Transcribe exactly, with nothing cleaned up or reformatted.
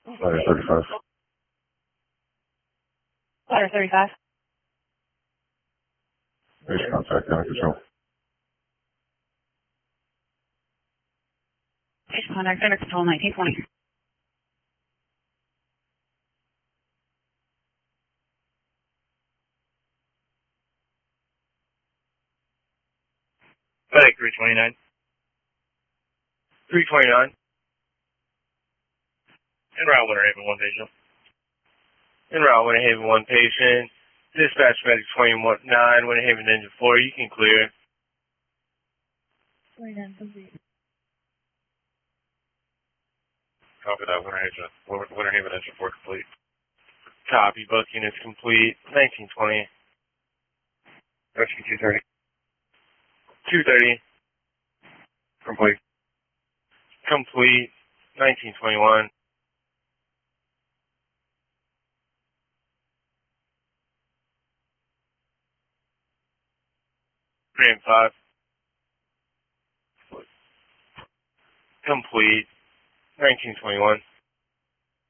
Ladder thirty-five. Ladder thirty-five. Base contact, down control. Base contact, under control, nineteen twenty. FedEx three twenty-nine. three twenty-nine. En route, Winter Haven one patient. En route, Winter Haven one patient. Dispatch medic twenty-nine, Winter Haven engine four, you can clear. twenty-nine, complete. Copy that, Winter Haven, Winter Haven engine four complete. Copy, booking is complete. nineteen twenty. Rescue two thirty. two thirty. Complete. Complete. nineteen twenty-one. three and five. Complete. nineteen twenty-one.